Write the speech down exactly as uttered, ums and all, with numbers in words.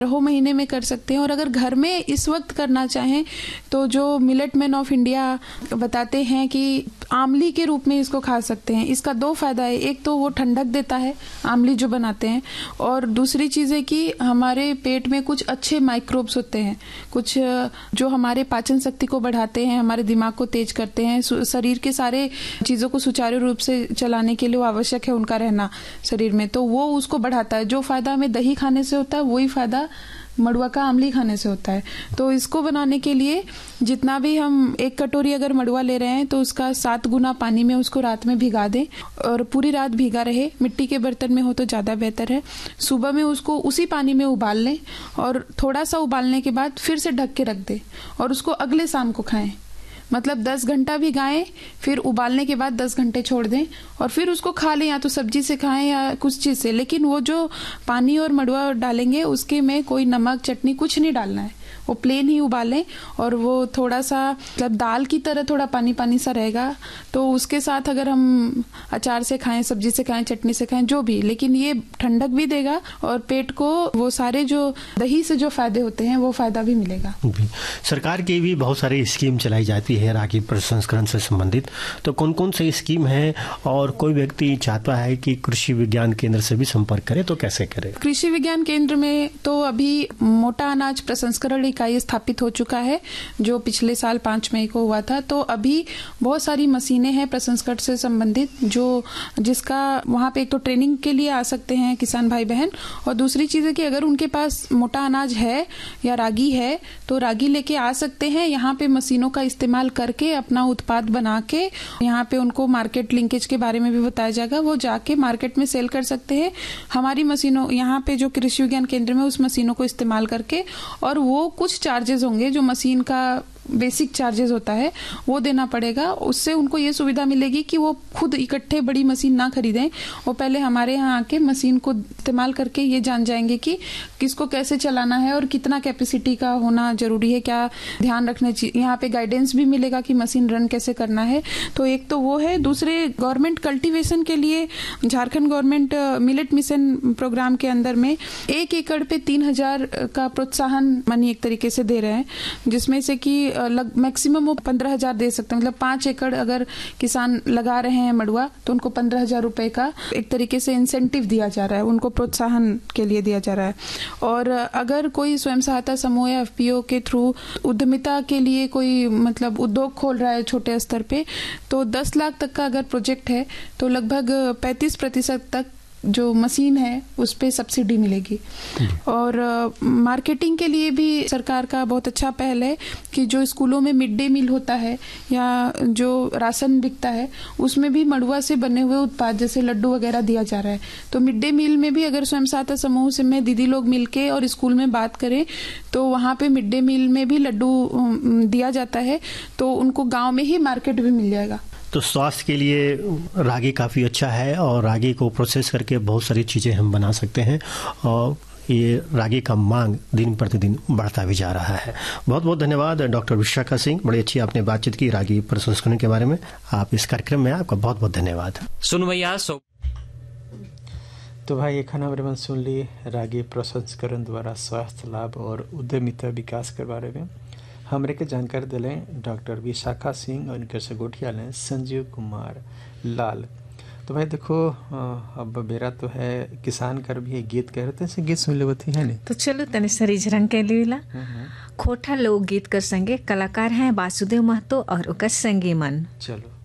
रहो महीने में कर सकते हैं। और अगर घर में इस वक्त करना चाहें तो जो मिलेट मैन ऑफ इंडिया बताते हैं कि आमली के रूप में इसको खा सकते हैं। इसका दो फायदा है, एक तो वो ठंडक देता है आमली जो बनाते हैं, और दूसरी चीज़ है कि हमारे पेट में कुछ अच्छे माइक्रोब्स होते हैं, कुछ जो हमारे पाचन शक्ति को बढ़ाते हैं, हमारे दिमाग को तेज करते हैं, शरीर के सारे चीज़ों को सुचारू रूप से चलाने के लिए वो आवश्यक है उनका रहना शरीर में, तो वो उसको बढ़ाता है। जो फायदा हमें दही खाने से होता है वही फायदा मड़ुआ का आमली खाने से होता है। तो इसको बनाने के लिए जितना भी हम एक कटोरी अगर मड़ुआ ले रहे हैं तो उसका सात गुना पानी में उसको रात में भिगा दें, और पूरी रात भीगा रहे। मिट्टी के बर्तन में हो तो ज़्यादा बेहतर है। सुबह में उसको उसी पानी में उबाल लें, और थोड़ा सा उबालने के बाद फिर से ढक के रख दें, और उसको अगले शाम को खाएं। मतलब दस घंटा भिगाएं, फिर उबालने के बाद दस घंटे छोड़ दें, और फिर उसको खा लें, या तो सब्जी से खाएं या कुछ चीज़ से। लेकिन वो जो पानी और मड़ुआ डालेंगे उसके में कोई नमक चटनी कुछ नहीं डालना है, वो प्लेन ही उबालें। और वो थोड़ा सा मतलब दाल की तरह थोड़ा पानी पानी सा रहेगा, तो उसके साथ अगर हम अचार से खाएं, सब्जी से खाएं, चटनी से खाएं, जो भी, लेकिन ये ठंडक भी देगा और पेट को वो सारे जो दही से जो फायदे होते हैं वो फायदा भी मिलेगा। सरकार की भी बहुत सारी स्कीम चलाई जाती है रागी प्रसंस्करण से संबंधित, तो कौन कौन सी स्कीम है, और कोई व्यक्ति चाहता है कि कृषि विज्ञान केंद्र से भी संपर्क करे तो कैसे करे? कृषि विज्ञान केंद्र में तो अभी मोटा अनाज प्रसंस्करण इकाई स्थापित हो चुका है, जो पिछले साल पांच मई को हुआ था। तो अभी बहुत सारी मशीनें हैं प्रसंस्करण से संबंधित, जो जिसका वहां पे एक तो ट्रेनिंग के लिए आ सकते हैं किसान भाई बहन, और दूसरी चीज है कि अगर उनके पास मोटा अनाज है या रागी है तो रागी लेके आ सकते हैं। यहाँ पे मशीनों का इस्तेमाल करके अपना उत्पाद बना के यहाँ पे उनको मार्केट लिंकेज के बारे में भी बताया जाएगा, वो जाके मार्केट में सेल कर सकते हैं हमारी मशीनों, यहाँ पे जो कृषि विज्ञान केंद्र में उस मशीनों को इस्तेमाल करके। और वो कुछ चार्जेस होंगे, जो मशीन का बेसिक चार्जेस होता है वो देना पड़ेगा। उससे उनको ये सुविधा मिलेगी कि वो खुद इकट्ठे बड़ी मशीन ना खरीदें, वो पहले हमारे यहाँ आके मशीन को इस्तेमाल करके ये जान जाएंगे कि किसको कैसे चलाना है और कितना कैपेसिटी का होना जरूरी है, क्या ध्यान रखने चाहिए। यहाँ पे गाइडेंस भी मिलेगा कि मशीन रन कैसे करना है। तो एक तो वो है। दूसरे, गवर्नमेंट कल्टीवेशन के लिए Jharkhand government millet mission program के अंदर में एक एकड़ पे तीन हजार का प्रोत्साहन मनी एक तरीके से दे रहे हैं, जिसमें से कि लग मैक्सिमम वो पंद्रह हजार दे सकते हैं। मतलब पांच एकड़ अगर किसान लगा रहे हैं मड़ुआ तो उनको पंद्रह हजार रुपए का एक तरीके से इंसेंटिव दिया जा रहा है, उनको प्रोत्साहन के लिए दिया जा रहा है। और अगर कोई स्वयं सहायता समूह या एफपीओ के थ्रू उद्यमिता के लिए कोई मतलब उद्योग खोल रहा है छोटे स्तर पे, तो दस लाख तक का अगर प्रोजेक्ट है तो लगभग पैंतीस प्रतिशत तक जो मशीन है उस पे सब्सिडी मिलेगी। और मार्केटिंग के लिए भी सरकार का बहुत अच्छा पहल है कि जो स्कूलों में मिड डे मील होता है या जो राशन बिकता है उसमें भी मड़ुआ से बने हुए उत्पाद जैसे लड्डू वगैरह दिया जा रहा है। तो मिड डे मील में भी अगर स्वयं सहायता समूह से में दीदी लोग मिलके और स्कूल में बात करें तो वहाँ पे मिड डे मील में भी लड्डू दिया जाता है, तो उनको गाँव में ही मार्केट भी मिल जाएगा। तो स्वास्थ्य के लिए रागी काफ़ी अच्छा है, और रागी को प्रोसेस करके बहुत सारी चीज़ें हम बना सकते हैं, और ये रागी का मांग दिन प्रतिदिन बढ़ता भी जा रहा है। बहुत बहुत धन्यवाद डॉक्टर विशाखा सिंह, बड़ी अच्छी आपने बातचीत की रागी प्रसंस्करण के बारे में। आप इस कार्यक्रम में आपका बहुत बहुत धन्यवाद। सुन भैया सो तो भाई एक खबर सुन ली रागी प्रसंस्करण द्वारा स्वास्थ्य लाभ और उद्यमिता विकास के बारे में। हमरे के जानकारी दिलें डॉक्टर विशाखा सिंह और इनके सगोठिया ने संजीव कुमार लाल। तो भाई देखो अब बेरा तो है किसान कर भी गीत कह रहे थे, गीत सुन लेवती है नहीं तो चलो तने सरीज रंग के लीला खोटा लोक गीत कर संगे कलाकार हैं वासुदेव महतो और ओकर संगी मन। चलो।